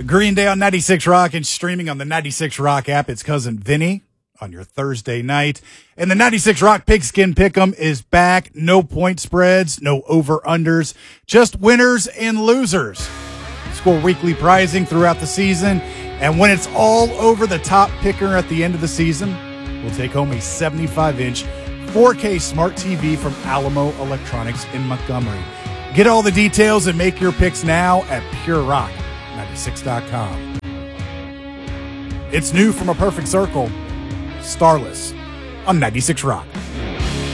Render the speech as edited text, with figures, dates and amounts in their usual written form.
Green Day on 96 Rock and streaming on the 96 Rock app. It's Cousin Vinny on your Thursday night. And the 96 Rock Pigskin Pick'em is back. No point spreads, no over-unders, just winners and losers. Score weekly prizing throughout the season. And when it's all over, the top picker at the end of the season will take home a 75-inch 4K smart TV from Alamo Electronics in Montgomery. Get all the details and make your picks now at purerock96.com. It's new from A Perfect Circle, Starless on 96 Rock.